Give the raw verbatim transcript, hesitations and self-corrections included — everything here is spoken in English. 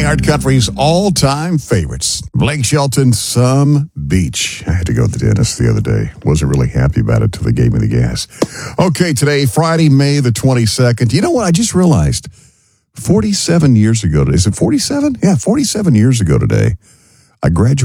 iHeart Country's all-time favorites. Blake Shelton, Some Beach. I had to go to the dentist the other day. Wasn't really happy about it till they gave me the gas. Okay, today, Friday, May the twenty-second. You know what? I just realized forty-seven years ago, is it forty-seven? Yeah, forty-seven years ago today, I graduated